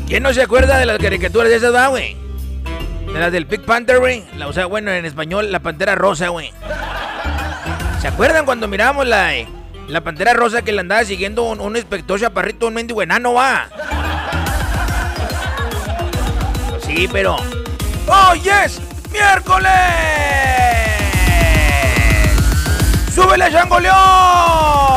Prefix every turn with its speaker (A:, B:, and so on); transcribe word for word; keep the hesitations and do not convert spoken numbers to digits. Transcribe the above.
A: ¿Quién no se acuerda de las caricaturas de esas, va, güey? De las del Pink Panther, güey. La, o sea, bueno, en español, la Pantera Rosa, güey. ¿Se acuerdan cuando mirábamos la, la Pantera Rosa que le andaba siguiendo un, un inspector chaparrito, un mendigo enano, va? Sí, pero... ¡Oh, yes! ¡Miércoles! ¡Súbele, Changoleón!